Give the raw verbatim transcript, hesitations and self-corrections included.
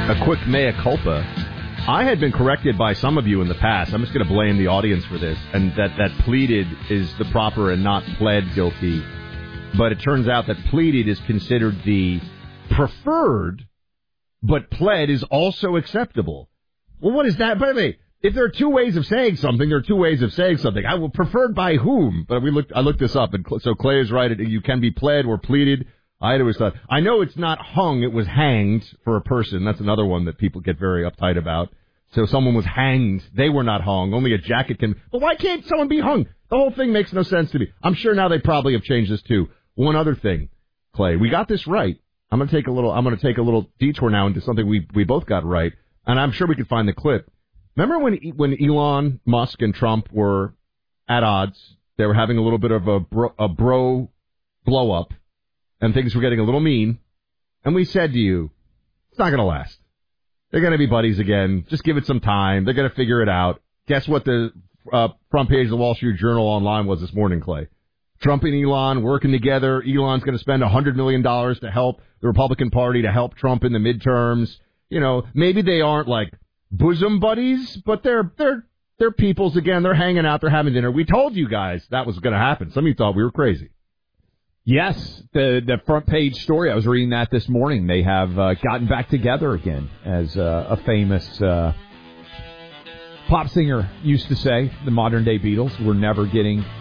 A quick mea culpa. I had been corrected by some of you in the past. I'm just going to blame the audience for this, and that, that pleaded is the proper and not pled guilty. But it turns out that pleaded is considered the preferred, but pled is also acceptable. Well, what is that? By the way, if there are two ways of saying something, there are two ways of saying something. I will preferred by whom? But we looked. I looked this up, and so Clay is right. You can be pled or pleaded. I had always thought. I know it's not hung. It was hanged for a person. That's another one that people get very uptight about. So someone was hanged. They were not hung. Only a jacket can. But why can't someone be hung? The whole thing makes no sense to me. I'm sure now they probably have changed this too. One other thing, Clay, we got this right. I'm going to take a little. I'm going to take a little detour now into something we we both got right, and I'm sure we could find the clip. Remember when when Elon Musk and Trump were at odds? They were having a little bit of a bro, a bro blow up, and things were getting a little mean. And we said to you, it's not going to last. They're going to be buddies again. Just give it some time. They're going to figure it out. Guess what the uh, front page of the Wall Street Journal online was this morning, Clay? Trump and Elon working together. Elon's going to spend one hundred million dollars to help the Republican Party, to help Trump in the midterms. You know, maybe they aren't like bosom buddies, but they're they're they're peoples again. They're hanging out. They're having dinner. We told you guys that was going to happen. Some of you thought we were crazy. Yes, the the front page story. I was reading that this morning. They have uh, gotten back together again, as uh, a famous uh, pop singer used to say. The modern day Beatles were never getting